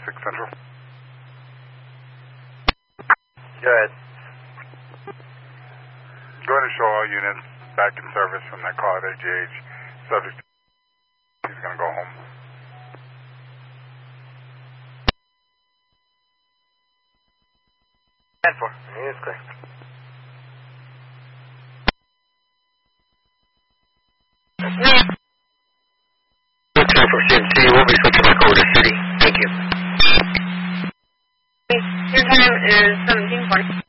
6 Central. Go ahead. Go ahead and show all units back in service from that call at AGH. Subject, he's going to go home. For. He is clear. For CMC, we'll be switching back over to city. Thank you. Your time is 17:40.